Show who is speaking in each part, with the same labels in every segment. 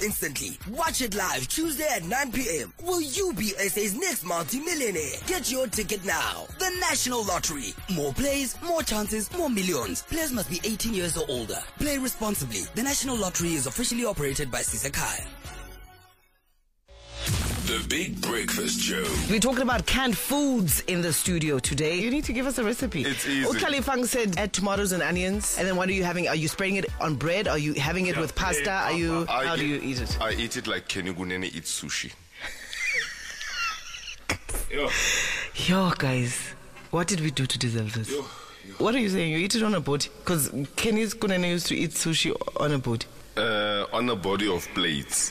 Speaker 1: instantly. Watch it live Tuesday at 9 p.m. Will you be SA's next multi-millionaire? Get your ticket now. The National Lottery. More plays, more chances, more millions. Players must be 18 years or older. Play responsibly. The National Lottery is officially operated by Sisakai.
Speaker 2: The Big Breakfast Show.
Speaker 3: We're talking about canned foods in the studio today. You need to give us a recipe.
Speaker 4: It's easy.
Speaker 3: Ukalifang said add tomatoes and onions. And then what are you having? Are you spraying it on bread? Are you having it with pasta? How do you eat it?
Speaker 4: I eat it like Kenny Gunene eats sushi.
Speaker 3: Yo, guys. What did we do to deserve this? What are you saying? You eat it on a boat? Because Kenny's Kunene used to eat sushi on a boat.
Speaker 4: On a body of plates.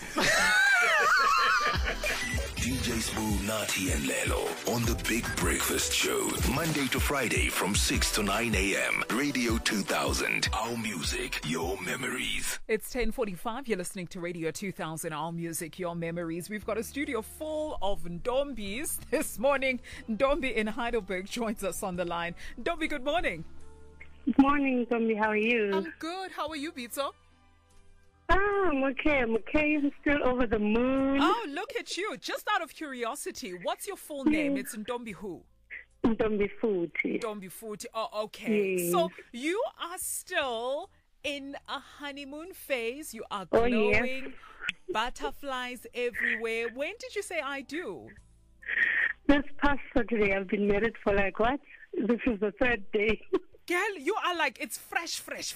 Speaker 2: DJ Smooth, Nati and Lelo on the Big Breakfast Show. Monday to Friday from 6 to 9 a.m. Radio 2000. Our music, your memories.
Speaker 5: It's 10:45. You're listening to Radio 2000. Our music, your memories. We've got a studio full of Ndombis this morning. Ndombi in Heidelberg joins us on the line. Ndombi, good morning.
Speaker 6: Good morning, Ndombi. How are you?
Speaker 5: I'm good. How are you, Bitso?
Speaker 6: I'm okay. I'm still over the moon.
Speaker 5: Oh, look at you. Just out of curiosity, what's your full name? It's Ndombi who?
Speaker 6: Ndombi Futhi.
Speaker 5: Ndombi Futhi. Oh, okay.
Speaker 6: Yes.
Speaker 5: So you are still in a honeymoon phase. You are glowing.
Speaker 6: Yes.
Speaker 5: Butterflies everywhere. When did you say I do?
Speaker 6: This past Saturday, I've been married for like what? This is the third day.
Speaker 5: Girl, you are like, it's fresh.
Speaker 6: Fresh.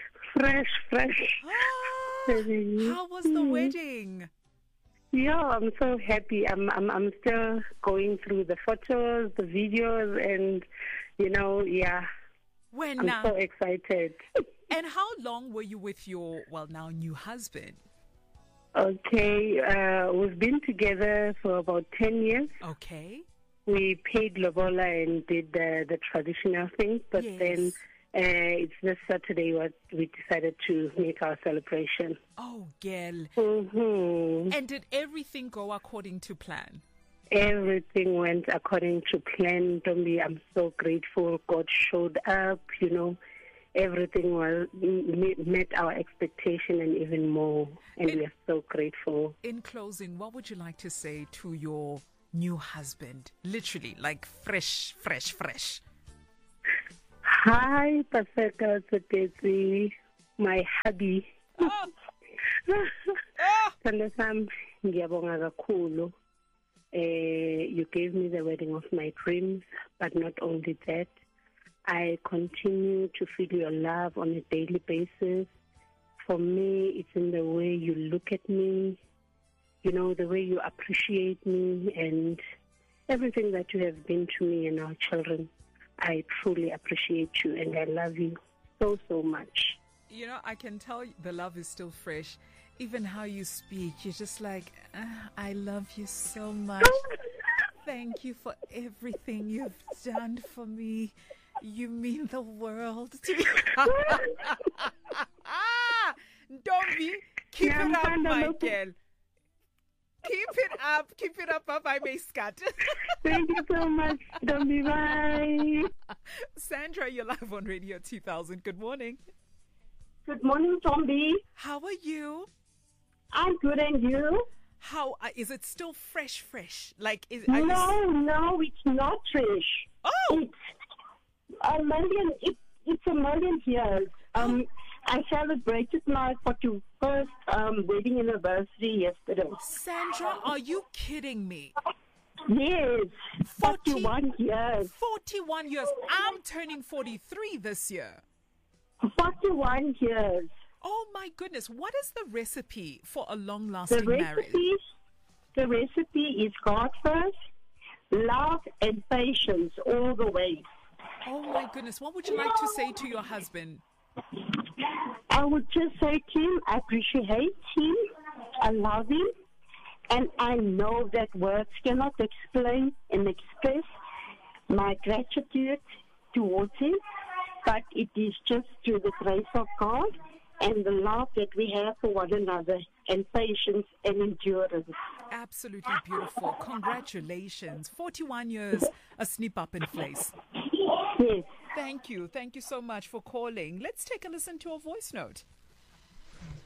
Speaker 5: How was the wedding?
Speaker 6: Yeah, I'm so happy. I'm still going through the photos, the videos, and
Speaker 5: When
Speaker 6: I'm
Speaker 5: now?
Speaker 6: so excited.
Speaker 5: And how long were you with your now new husband?
Speaker 6: Okay, we've been together for about 10 years.
Speaker 5: Okay.
Speaker 6: We paid lobola and did the traditional thing, but
Speaker 5: Yes.
Speaker 6: then it's this Saturday what we decided to make our celebration.
Speaker 5: Oh, girl.
Speaker 6: Mm-hmm.
Speaker 5: And did everything go according to plan?
Speaker 6: Everything went according to plan, Ndombi. I'm so grateful. God showed up, Everything met our expectation and even more. And we are so grateful.
Speaker 5: In closing, what would you like to say to your new husband? Literally, like fresh.
Speaker 6: Hi, Paseka Tsetsi, my hubby. Sithando sami, ngiyabonga kakhulu. You gave me the wedding of my dreams, but not only that, I continue to feel your love on a daily basis. For me, it's in the way you look at me, the way you appreciate me and everything that you have been to me and our children. I truly appreciate you and I love you so, so much.
Speaker 5: I can tell the love is still fresh. Even how you speak, you're just like, I love you so much. Thank you for everything you've done for me. You mean the world to me. Ndombi, keep it up, Michael. Keep it up, Bye, Scat.
Speaker 6: Thank you so much, Ndombi. Bye.
Speaker 5: Sandra, you're live on Radio 2000. Good morning.
Speaker 7: Good morning, Ndombi.
Speaker 5: How are you?
Speaker 7: I'm good, and you?
Speaker 5: How is it still fresh? Like
Speaker 7: No, it's not fresh.
Speaker 5: Oh,
Speaker 7: It's a million. It's a million years. I celebrated my 41st wedding anniversary yesterday.
Speaker 5: Sandra, are you kidding me?
Speaker 7: Yes, 41 years.
Speaker 5: 41 years. I'm turning 43 this year.
Speaker 7: 41 years.
Speaker 5: Oh my goodness. What is the recipe for a long-lasting marriage?
Speaker 7: The recipe is God first, love and patience all the way.
Speaker 5: Oh my goodness. What would you like to say to your husband?
Speaker 7: I would just say to him, I appreciate him, I love him, and I know that words cannot explain and express my gratitude towards him, but it is just through the grace of God and the love that we have for one another and patience and endurance.
Speaker 5: Absolutely beautiful. Congratulations. 41 years, a snip up in place.
Speaker 7: Yes.
Speaker 5: Thank you. Thank you so much for calling. Let's take a listen to a voice note.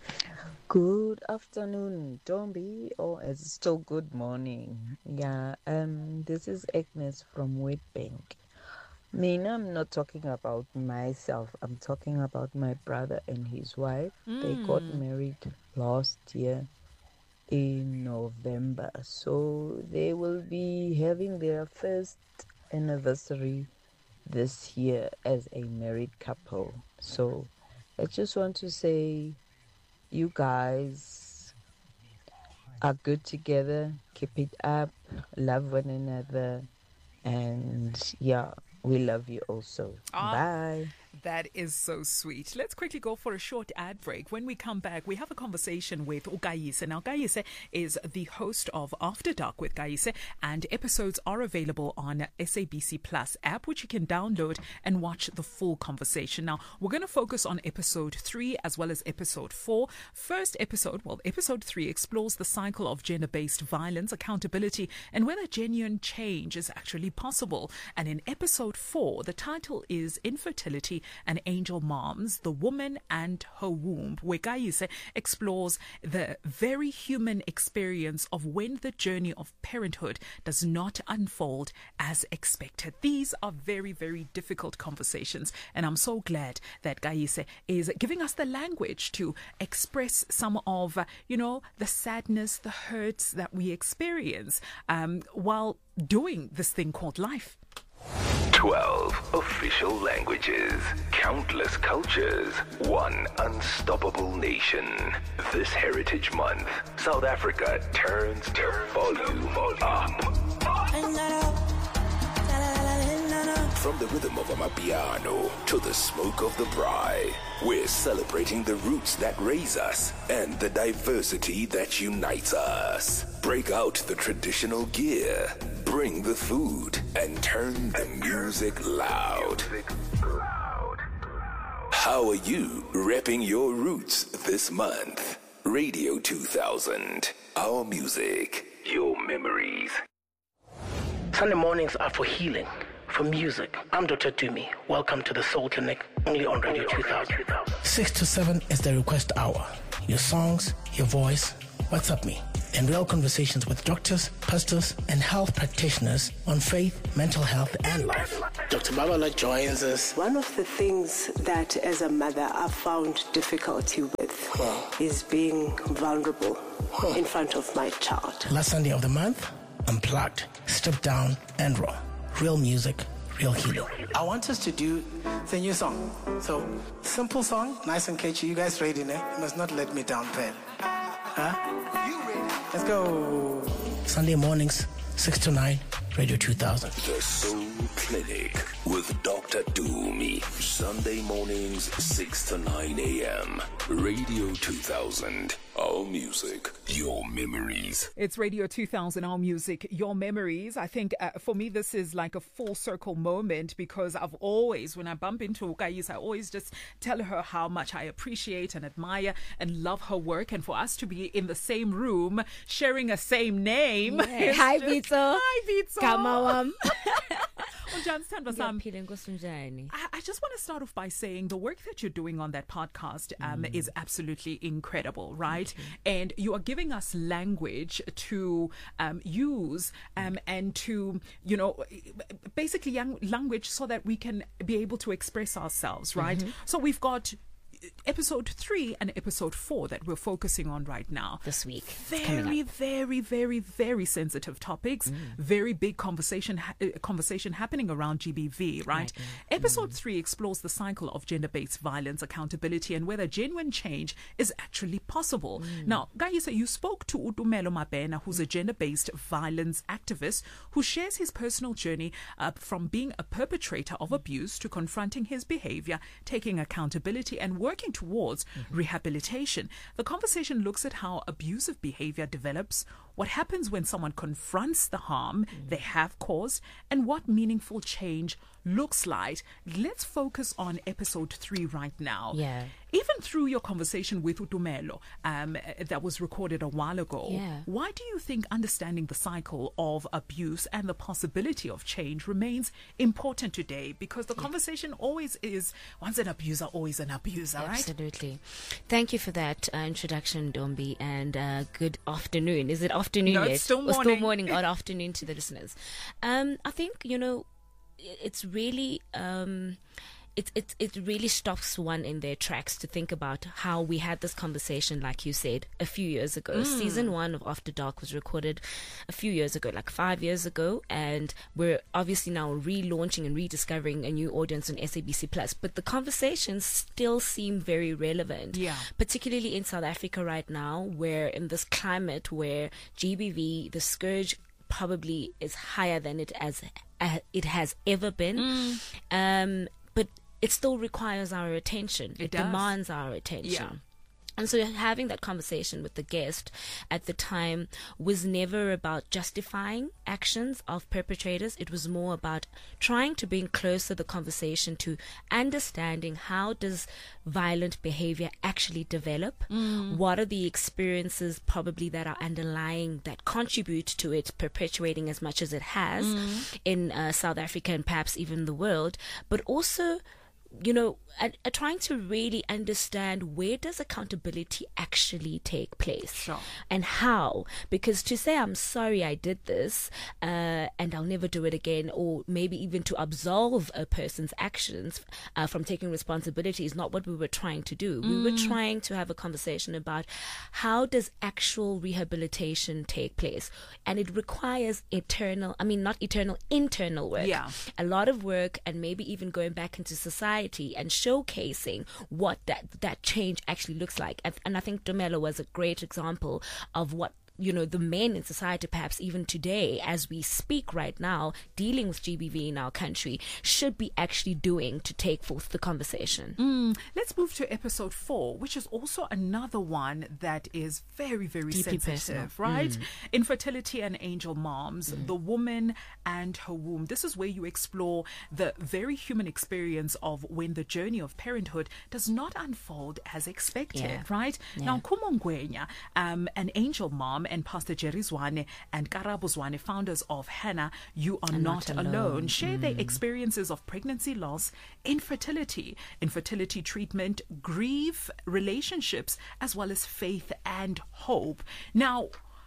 Speaker 8: Good afternoon, Dombi, or it's still good morning. Yeah, this is Agnes from Witbank. I'm not talking about myself. I'm talking about my brother and his wife. They got married last year in November. So they will be having their first anniversary this year as a married couple. So I just want to say you guys are good together. Keep it up. Love one another. And yeah, we love you also. Bye.
Speaker 5: That is so sweet. Let's quickly go for a short ad break. When we come back, we have a conversation with Ukayise. Now, Ukayise is the host of After Dark with Kayise, and episodes are available on SABC Plus app, which you can download and watch the full conversation. Now, we're going to focus on episode 3 as well as episode 4. Episode 3 explores the cycle of gender-based violence, accountability, and whether genuine change is actually possible. And in episode 4, the title is Infertility and Angel Moms, The Woman and Her Womb, where Kayise explores the very human experience of when the journey of parenthood does not unfold as expected. These are very, very difficult conversations, and I'm so glad that Kayise is giving us the language to express some of, the sadness, the hurts that we experience while doing this thing called life.
Speaker 2: 12 official languages, countless cultures, one unstoppable nation. This Heritage Month, South Africa turns the volume up. From the rhythm of Amapiano to the smoke of the braai, we're celebrating the roots that raise us and the diversity that unites us. Break out the traditional gear, bring the food, and turn the music loud. How are you repping your roots this month? Radio 2000, our music, your memories.
Speaker 9: Sunday mornings are for healing, for music. I'm Dr. Dumi. Welcome to the Soul Clinic, only on Radio 2000.
Speaker 10: 6 to 7 is the request hour. Your songs, your voice, what's up me? And real conversations with doctors, pastors, and health practitioners on faith, mental health, and life. Dr. Babala joins us.
Speaker 11: One of the things that as a mother I've found difficulty with is being vulnerable in front of my child.
Speaker 10: Last Sunday of the month, Unplugged, Stripped Down, and Raw. Real music, real healing.
Speaker 12: I want us to do the new song. So, simple song, nice and catchy. You guys ready, ne? You must not let me down, Pen. Huh? You ready? Let's go.
Speaker 10: Sunday mornings, 6 to 9, Radio 2000.
Speaker 2: The Soul Clinic with Dr. Dumi. Sunday mornings, 6 to 9 a.m. Radio 2000. Our music, your memories.
Speaker 5: It's Radio 2000, our music, your memories. I think for me, this is like a full circle moment because I've always, when I bump into Ukayise, I always just tell her how much I appreciate and admire and love her work. And for us to be in the same room, sharing a same name.
Speaker 13: Yeah. Hi, Vitso.
Speaker 5: Hi, Vitso.
Speaker 13: Kamawam.
Speaker 5: I just want to start off by saying the work that you're doing on that podcast is absolutely incredible, right? And you are giving us language to use and to, basically language so that we can be able to express ourselves, right? So we've got episode 3 and episode 4 that we're focusing on right now
Speaker 13: this week.
Speaker 5: Very, very, very, very sensitive topics. Very big conversation happening around GBV, right? Episode 3 explores the cycle of gender-based violence, accountability, and whether genuine change is actually possible. Now, Kayise, you spoke to Utumelo Mabena, who's a gender-based violence activist who shares his personal journey from being a perpetrator of abuse to confronting his behavior, taking accountability, and working towards rehabilitation. The conversation looks at how abusive behavior develops, what happens when someone confronts the harm they have caused, and what meaningful change looks like. Let's focus on episode 3 right now.
Speaker 14: Yeah.
Speaker 5: Even through your conversation with Utumelo that was recorded a while ago, why do you think understanding the cycle of abuse and the possibility of change remains important today? Because the conversation always is, once an abuser, always an abuser, right?
Speaker 14: Absolutely. Thank you for that introduction, Dombi, and good afternoon. Is it afternoon
Speaker 5: No,
Speaker 14: yet?
Speaker 5: it's still
Speaker 14: Or
Speaker 5: morning.
Speaker 14: still morning or afternoon to the listeners. I think, it's really it really stops one in their tracks to think about how we had this conversation, like you said, a few years ago. Season 1 of After Dark was recorded a few years ago, like 5 years ago, and we're obviously now relaunching and rediscovering a new audience on SABC Plus. But the conversations still seem very relevant, particularly in South Africa right now, where in this climate where GBV, the scourge, probably is higher than it has ever been. But it still requires our attention. It demands our attention.
Speaker 5: Yeah.
Speaker 14: And so having that conversation with the guest at the time was never about justifying actions of perpetrators. It was more about trying to bring closer the conversation to understanding how does violent behavior actually develop? What are the experiences probably that are underlying that contribute to it perpetuating as much as it has in South Africa and perhaps even the world, but also trying to really understand where does accountability actually take place and how. Because to say I'm sorry I did this and I'll never do it again, or maybe even to absolve a person's actions from taking responsibility is not what we were trying to do. We were trying to have a conversation about how does actual rehabilitation take place, and it requires internal work, a lot of work, and maybe even going back into society and showcasing what that change actually looks like. And I think Domelo was a great example of what the men in society, perhaps even today as we speak right now, dealing with GBV in our country, should be actually doing to take forth the conversation.
Speaker 5: Let's move to episode 4, which is also another one that is very, very
Speaker 14: Deeply
Speaker 5: sensitive,
Speaker 14: personal.
Speaker 5: right? Infertility and angel moms, the woman and her womb. This is where you explore the very human experience of when the journey of parenthood does not unfold as expected, right? Now, Kumongwenya, an angel mom, and Pastor Jerry Zwane and Karabo Zwane, founders of Hannah, You Are Not Alone, share their experiences of pregnancy loss, infertility treatment, grief, relationships, as well as faith and hope. Now,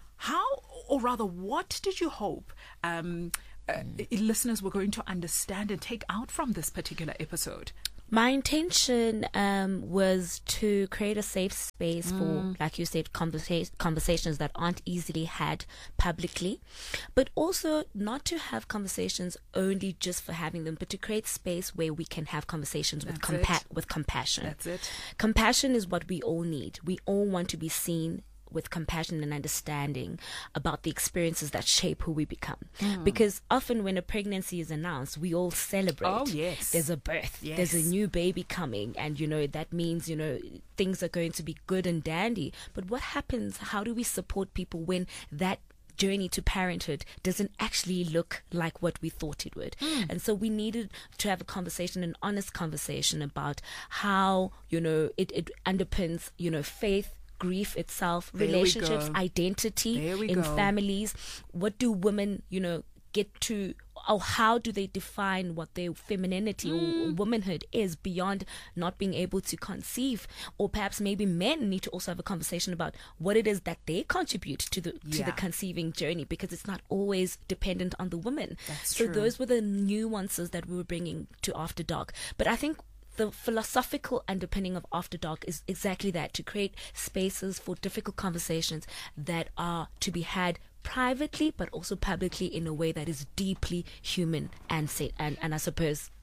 Speaker 5: what did you hope listeners were going to understand and take out from this particular episode?
Speaker 14: My intention was to create a safe space for, like you said, conversations that aren't easily had publicly, but also not to have conversations only just for having them, but to create space where we can have conversations with compassion.
Speaker 5: That's it.
Speaker 14: Compassion is what we all need. We all want to be seen with compassion and understanding about the experiences that shape who we become. Because often when a pregnancy is announced, we all celebrate.
Speaker 5: Oh, yes.
Speaker 14: There's a birth.
Speaker 5: Yes.
Speaker 14: There's a new baby coming. And, that means, things are going to be good and dandy. But what happens? How do we support people when that journey to parenthood doesn't actually look like what we thought it would? And so we needed to have a conversation, an honest conversation about how, it underpins, faith, grief itself, relationships, identity in families. What do women, get to, or how do they define what their femininity or womanhood is beyond not being able to conceive? Or perhaps maybe men need to also have a conversation about what it is that they contribute to the conceiving journey, because it's not always dependent on the woman. So those were the nuances that we were bringing to After Dark. But I think the philosophical underpinning of After Dark is exactly that, to create spaces for difficult conversations that are to be had privately but also publicly in a way that is deeply human and I suppose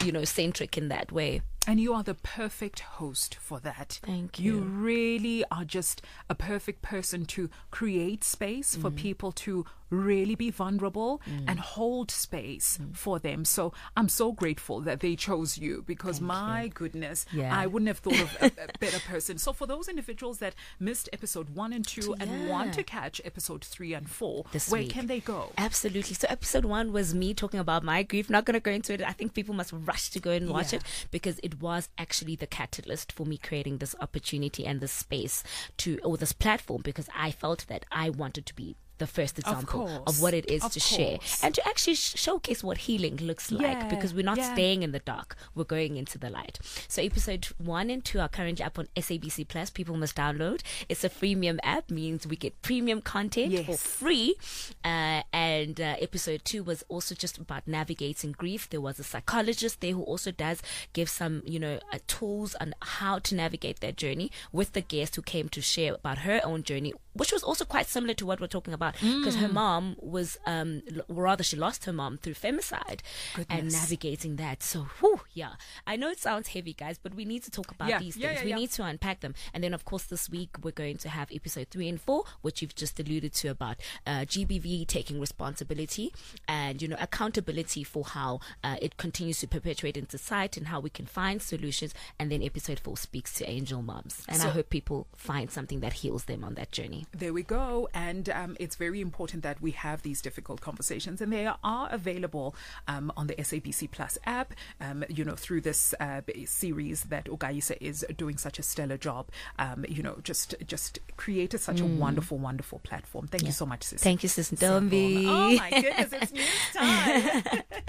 Speaker 14: centric in that way.
Speaker 5: And you are the perfect host for that.
Speaker 14: Thank
Speaker 5: you. You really are just a perfect person to create space for people to really be vulnerable and hold space for them. So I'm so grateful that they chose you, because goodness, I wouldn't have thought of a better person. So for those individuals that missed episode 1 and 2 and want to catch episode 3 and 4, where can they go?
Speaker 14: Absolutely. So episode 1 was me talking about my grief. Not going to go into it. I think people must rush to go and watch it, because it was actually the catalyst for me creating this opportunity and this space or this platform, because I felt that I wanted to be the first example of what it is to share and to actually showcase what healing looks like, because we're not staying in the dark, we're going into the light. So episode 1 and 2 are currently up on SABC Plus. People must download. It's a freemium app, means we get premium content for free. And episode 2 was also just about navigating grief. There was a psychologist there who also does give some tools on how to navigate that journey, with the guest who came to share about her own journey, which was also quite similar to what we're talking about, because her mom was, she lost her mom through femicide. And navigating that. So, I know it sounds heavy, guys, but we need to talk about these things. We need to unpack them. And then, of course, this week we're going to have episode 3 and 4, which you've just alluded to, about GBV taking responsibility and, accountability for how it continues to perpetuate in society and how we can find solutions. And then episode 4 speaks to angel moms. And I hope people find something that heals them on that journey.
Speaker 5: There we go. And it's very important that we have these difficult conversations, and they are available on the SABC Plus app, through this series that Ogayisa is doing such a stellar job, just created such a wonderful, wonderful platform. Thank you so much, sis.
Speaker 14: Thank you, sis Ntombi.
Speaker 5: Oh my goodness, it's news time.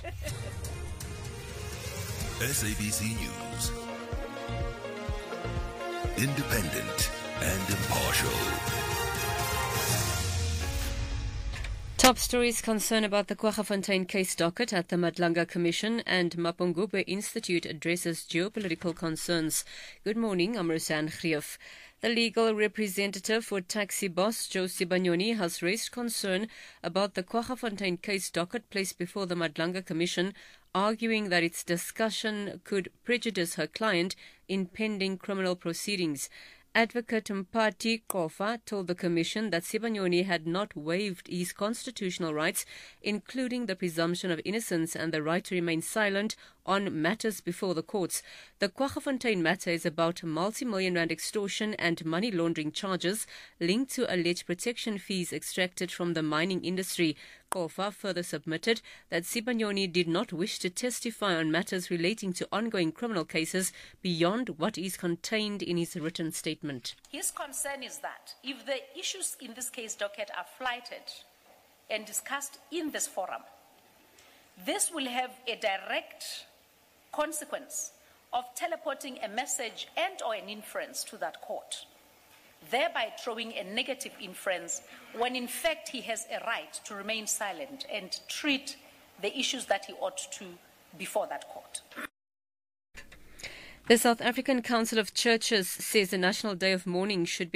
Speaker 2: SABC News. Independent and impartial.
Speaker 15: Top stories concern about the Kwaggafontein case docket at the Madlanga Commission, and Mapungubwe Institute addresses geopolitical concerns. Good morning, I'm Roseanne Grief. The legal representative for taxi boss Joe Sibanyoni has raised concern about the Kwaggafontein case docket placed before the Madlanga Commission, arguing that its discussion could prejudice her client in pending criminal proceedings. Advocate Mpati Kofa told the Commission that Sibanyoni had not waived his constitutional rights, including the presumption of innocence and the right to remain silent on matters before the courts. The Kwaggafontein matter is about multi-million rand extortion and money laundering charges linked to alleged protection fees extracted from the mining industry. Kofa further submitted that Sibanyoni did not wish to testify on matters relating to ongoing criminal cases beyond what is contained in his written statement.
Speaker 16: His concern is that if the issues in this case docket are flighted and discussed in this forum, this will have a direct consequence of teleporting a message and or an inference to that court, thereby throwing a negative inference when in fact he has a right to remain silent and treat the issues that he ought to before that court.
Speaker 15: The South African Council of Churches says the National Day of Mourning should be